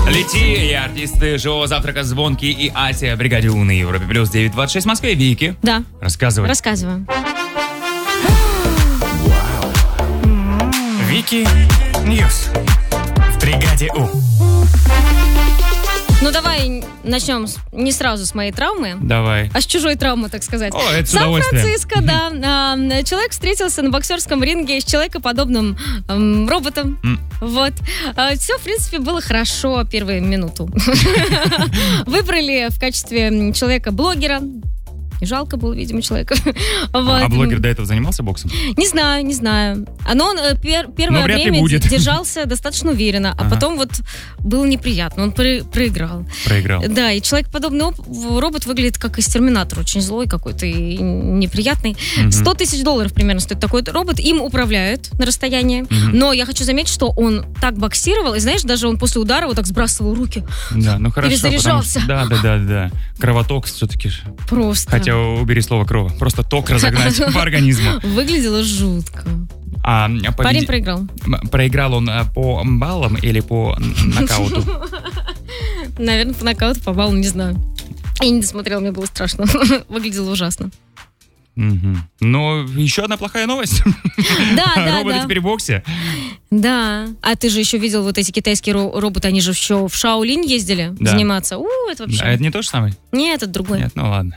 Лети, и артисты шоу «Завтрака Звонки» и Ася в бригаде У на Европе Плюс 9.26 в Москве. Вики. Да. Рассказывай. Рассказываю. Вики Ньюс в бригаде У. Ну, давай начнем не сразу с моей травмы, Давай. а с чужой травмы, так сказать. О, это с удовольствием. Сан-Франциско, да. Человек встретился на боксерском ринге с человекоподобным роботом. Вот. Все, в принципе, было хорошо первую минуту. Выбрали в качестве человека-блогера. И жалко было, видимо, человека. А блогер до этого занимался боксом? Не знаю. Но он первое время держался достаточно уверенно, а потом вот было неприятно. Он проиграл. Да, и человекоподобный робот выглядит как из «Терминатора». Очень злой какой-то и неприятный. $100 тысяч примерно стоит такой робот. Им управляют на расстоянии. Но я хочу заметить, что он так боксировал, и знаешь, даже он после удара вот так сбрасывал руки. Да, ну хорошо. Перезаряжался. Да. Кровоток все-таки. Просто. Хотя убери слово «крова». Просто ток разогнать по организму. Выглядело жутко. Парень проиграл. Проиграл он по баллам или по нокауту? Наверное, по нокауту, по баллам, не знаю. Я не досмотрела, мне было страшно. Выглядело ужасно. Но еще одна плохая новость. Да. Роботы теперь в боксе. Да. А ты же еще видел вот эти китайские роботы, они же еще в Шаолинь ездили заниматься. Это вообще... А это не то же самое? Нет, это другой. Нет, ну ладно.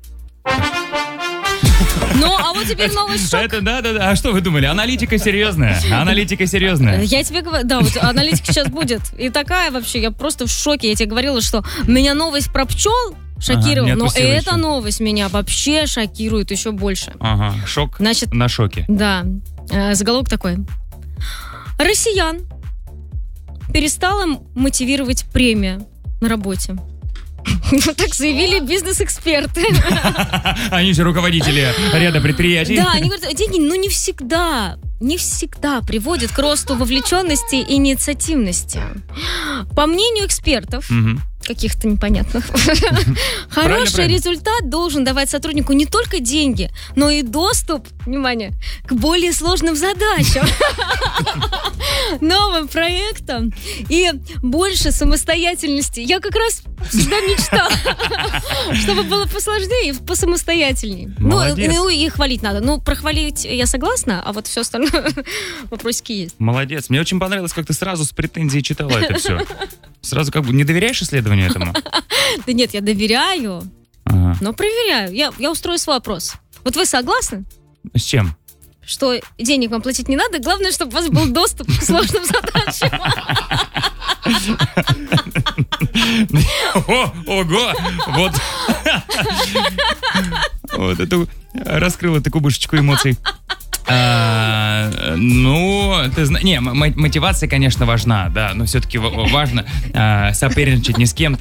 Ну, а вот теперь новый шок. Да. А что вы думали? Аналитика серьезная. Я тебе говорю, да, вот аналитика сейчас будет. И такая вообще, я просто в шоке. Я тебе говорила, что меня новость про пчел шокировала, но эта новость меня вообще шокирует еще больше. Ага, шок на шоке. Да. Заголовок такой. Россиян перестала мотивировать премия на работе. Так заявили бизнес-эксперты. Они же руководители ряда предприятий. Да, они говорят, деньги, не всегда приводят к росту вовлеченности и инициативности. По мнению экспертов, каких-то непонятных, хороший результат должен давать сотруднику не только деньги, но и доступ, внимание, к более сложным задачам, новым проектам и больше самостоятельности. Я как раз всегда мечтала, чтобы было посложнее и посамостоятельнее. Ну и хвалить надо. Ну, прохвалить я согласна, а вот все остальное вопросики есть. Молодец. Мне очень понравилось, как ты сразу с претензией читала это все. Сразу как бы не доверяешь исследованию этому? Да нет, я доверяю, но проверяю. Я устрою свой опрос. Вот вы согласны? С чем? Что денег вам платить не надо, главное, чтобы у вас был доступ к сложным задачам. Ого! Вот это раскрыла ты кубышечку эмоций. Ты знаешь, мотивация, конечно, важна, да, но все-таки важно соперничать не с кем-то,